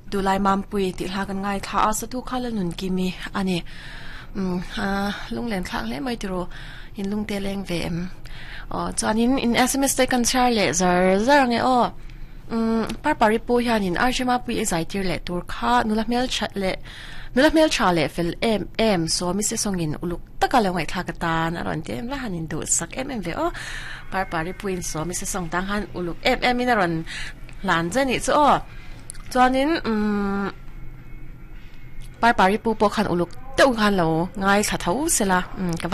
ดูลายมัมปุยติดหากันง่ายค่ะอาสตุข้าละหนุนกิมีอันนี้ลุงเล่นครั้งเล่ไม่ติโรอินลุงเตเลงเวมจอนินอิน SMS เตกันชาร์เลซาร์ไงปาร์ปาริปูยานินอาร์จิมาปุยไอใจติร์เลตัวข้านุลเมลชัดเลนุลเมลชาเลฟิลโซมิเซซงอินอุลุกตะกะเลงไว้ทากตานอรอนเตมละหันินดูสักเวปาร์ปาริปูอินโซมิเซซงตังหันอุลุกมินอรอนหลานเจนี่จอนินปาร์ปาริปูปอคันอุลุกเต้าคันเราง่ายขัดเท้าเสละ